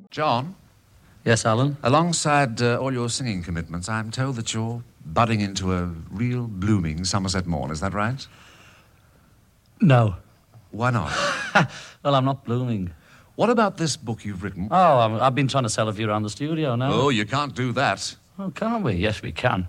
John? Yes, Alan? Alongside all your singing commitments, I'm told that you're budding into a real blooming Somerset morn. Is that right? No. Why not? Well, I'm not blooming. What about this book you've written? Oh, I've been trying to sell a few around the studio now. Oh, you can't do that. Oh, can't we? Yes, we can.